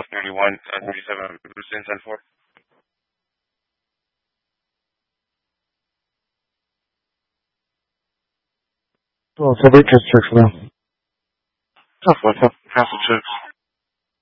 31, 37, who's in 10-4? Well, so they just checks now. Tough one, tough. Castle checks.